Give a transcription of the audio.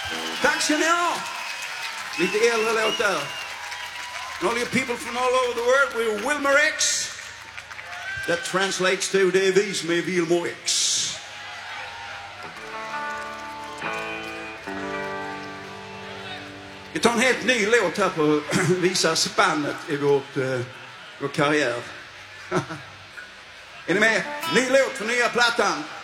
Tack ska ni ha. Lite äldre låt där. And all you people from all over the world, we're Wilmer X. That translates to det är vi som är Wilmer X. Vi tar en helt ny låt här på att visa spannet i vår karriär. Är ni med? Ny låt för nya plattan.